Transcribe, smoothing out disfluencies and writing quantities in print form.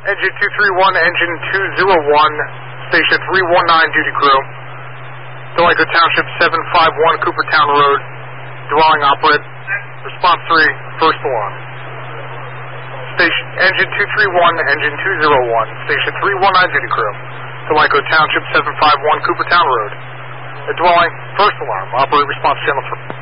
Engine 231, engine 201, station 319 duty crew. Delanco Township 751 Coopertown Road. Dwelling operate. Response 3, first alarm. Station engine 231, engine 201, station 319 duty crew. Delanco Township 751 Coopertown Road. A dwelling, first alarm. Operate response channel 3.